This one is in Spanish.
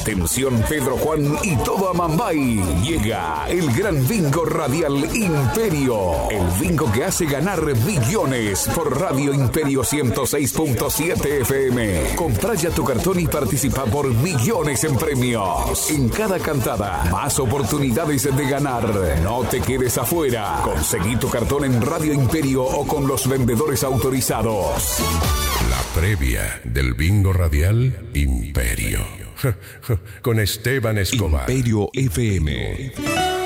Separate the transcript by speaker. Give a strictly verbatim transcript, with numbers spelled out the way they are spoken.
Speaker 1: Atención Pedro Juan y todo Amambay. Llega el gran bingo radial Imperio. El bingo que hace ganar millones por Radio Imperio ciento seis punto siete F M. Compra ya tu cartón y participa por millones en premios. En cada cantada, más oportunidades de ganar. No te quedes afuera. Conseguí tu cartón en Radio Imperio o con los vendedores autorizados.
Speaker 2: La previa del bingo radial Imperio. Con Esteban Escobar.
Speaker 3: Imperio F M.